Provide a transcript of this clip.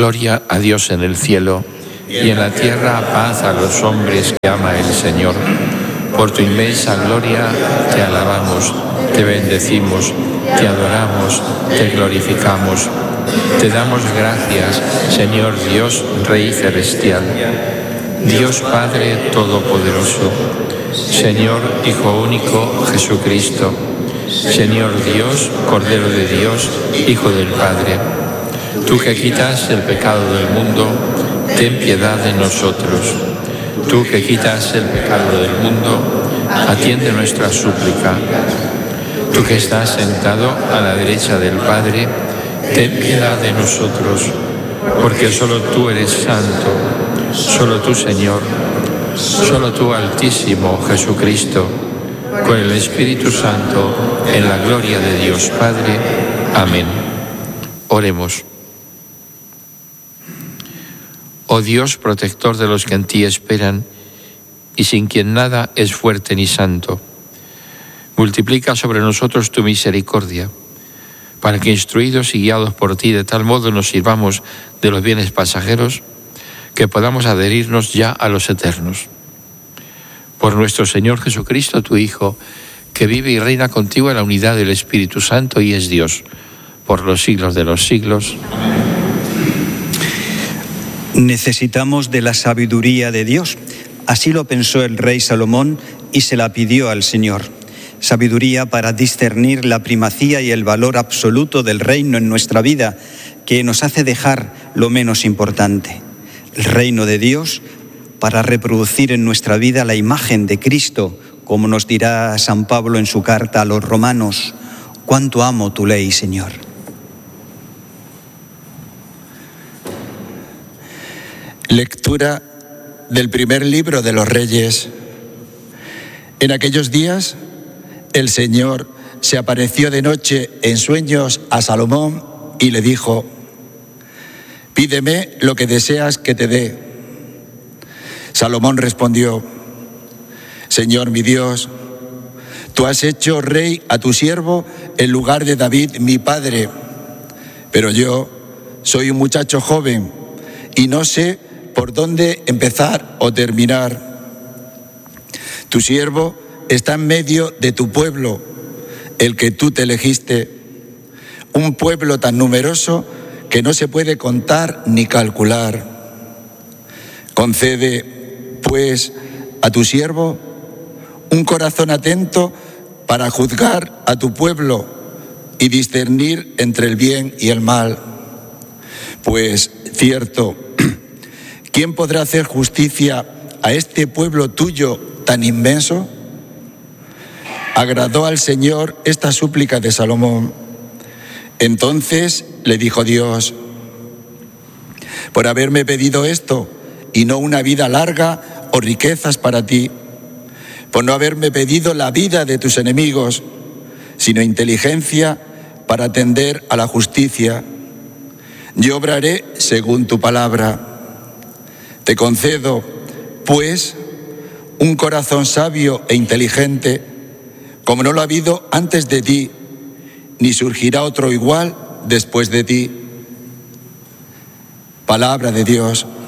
Gloria a Dios en el cielo, y en la tierra paz a los hombres que ama el Señor. Por tu inmensa gloria te alabamos, te bendecimos, te adoramos, te glorificamos. Te damos gracias, Señor Dios, Rey celestial, Dios Padre Todopoderoso, Señor Hijo único Jesucristo, Señor Dios, Cordero de Dios, Hijo del Padre. Tú que quitas el pecado del mundo, ten piedad de nosotros. Tú que quitas el pecado del mundo, atiende nuestra súplica. Tú que estás sentado a la derecha del Padre, ten piedad de nosotros, porque solo tú eres santo, solo tú, Señor, solo tú, Altísimo Jesucristo, con el Espíritu Santo, en la gloria de Dios Padre. Amén. Oremos. Oh Dios, protector de los que en ti esperan, y sin quien nada es fuerte ni santo, multiplica sobre nosotros tu misericordia, para que, instruidos y guiados por ti, de tal modo nos sirvamos de los bienes pasajeros, que podamos adherirnos ya a los eternos. Por nuestro Señor Jesucristo, tu Hijo, que vive y reina contigo en la unidad del Espíritu Santo y es Dios, por los siglos de los siglos. Necesitamos de la sabiduría de Dios. Así lo pensó el rey Salomón y se la pidió al Señor. Sabiduría para discernir la primacía y el valor absoluto del reino en nuestra vida, que nos hace dejar lo menos importante. El reino de Dios para reproducir en nuestra vida la imagen de Cristo, como nos dirá San Pablo en su carta a los romanos: cuánto amo tu ley, Señor. Lectura del primer libro de los Reyes. En aquellos días, el Señor se apareció de noche en sueños a Salomón y le dijo: pídeme lo que deseas que te dé. Salomón respondió: Señor mi Dios, tú has hecho rey a tu siervo en lugar de David mi padre, pero yo soy un muchacho joven y no sé por dónde empezar o terminar. Tu siervo está en medio de tu pueblo, el que tú te elegiste, un pueblo tan numeroso que no se puede contar ni calcular. Concede, pues, a tu siervo un corazón atento para juzgar a tu pueblo y discernir entre el bien y el mal. Pues, cierto, ¿quién podrá hacer justicia a este pueblo tuyo tan inmenso? Agradó al Señor esta súplica de Salomón. Entonces le dijo Dios: por haberme pedido esto y no una vida larga o riquezas para ti, por no haberme pedido la vida de tus enemigos, sino inteligencia para atender a la justicia, yo obraré según tu palabra. Te concedo, pues, un corazón sabio e inteligente, como no lo ha habido antes de ti, ni surgirá otro igual después de ti. Palabra de Dios.